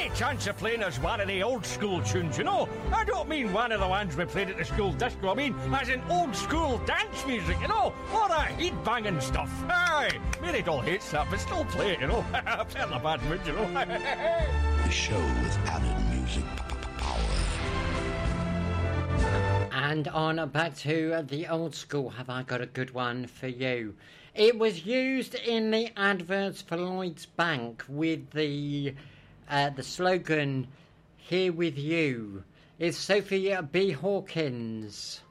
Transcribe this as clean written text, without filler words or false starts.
any chance of playing us one of the old school tunes, you know? I don't mean one of the ones we played at the school disco. I mean, as in old school dance music, you know? All that heat-banging stuff. Aye, Mary Doll hates that, but still play it, you know? I'm in a bad mood, you know? The show with added music power. And on back to the old school, have I got a good one for you? It was used in the adverts for Lloyds Bank with the slogan, "Here with you." It's Sophie B. Hawkins.